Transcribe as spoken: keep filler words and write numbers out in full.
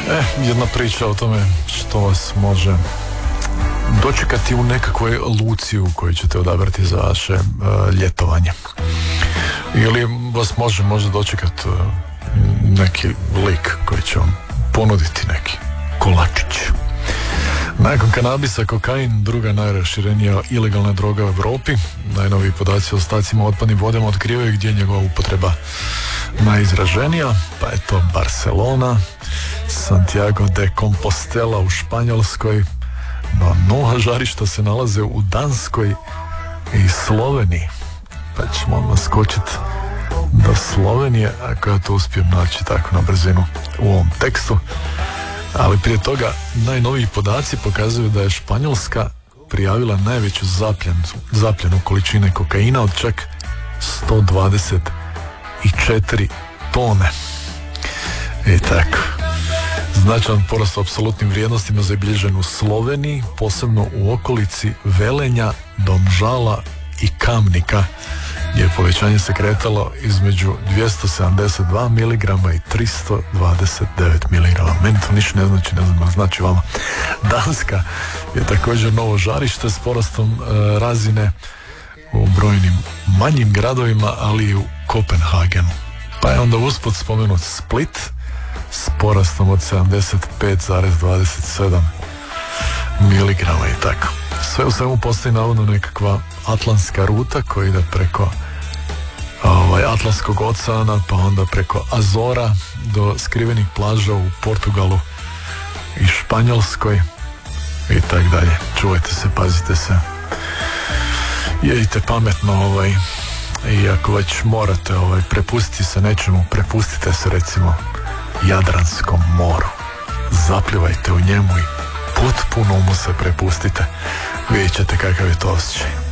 E, jedna priča o tome što vas može dočekati u nekakvoj luci u kojoj ćete odabrati za vaše uh, ljetovanje. Ili vas može možda dočekati uh, neki lik koji će vam ponuditi neki kolačić. Nakon kanabisa, kokain, druga najraširenija ilegalna droga u Europi. Najnoviji podaci o ostacima otpadnim vodama otkrivaju gdje je njegova upotreba najizraženija, pa je to Barcelona, Santiago de Compostela u Španjolskoj, no nova žarišta se nalaze u Danskoj i Sloveniji, pa ćemo odmah skočiti do Slovenije, ako ja to uspijem naći tako na brzinu u ovom tekstu. Ali prije toga, najnoviji podaci pokazuju da je Španjolska prijavila najveću zapljenu, zapljenu količine kokaina od čak sto dvadeset četiri tone. I tako. Značajan porast u apsolutnim vrijednostima zabilježen u Sloveniji, posebno u okolici Velenja, Domžala i Kamnika, gdje je povećanje se kretalo između dvjesto sedamdeset dva miligrama i tristo dvadeset devet miligrama. Meni to ništa ne znači, ne znam, znači vama. Danska je također novo žarište s porastom e, razine u brojnim manjim gradovima, ali i u Kopenhagenu. Pa je onda usput spomenut Split s porastom od sedamdeset pet zarez dvadeset sedam miligrama i tako. Sve u svemu postoji navodno nekakva atlantska ruta koja ide preko ovaj, Atlantskog oceana, pa onda preko Azora do skrivenih plaža u Portugalu i Španjolskoj i tak dalje. Čuvajte se, pazite se, jedite pametno, ovaj, i ako već morate ovaj, prepustiti se nečemu, prepustite se recimo Jadranskom moru, zaplivajte u njemu i potpuno mu se prepustite, vidjet ćete kakav je to osjećaj.